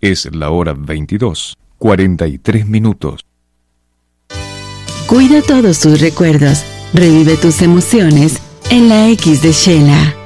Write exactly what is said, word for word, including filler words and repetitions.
Es la hora veintidós, cuarenta y tres minutos. Cuida todos tus recuerdos, revive tus emociones en la X de Shela.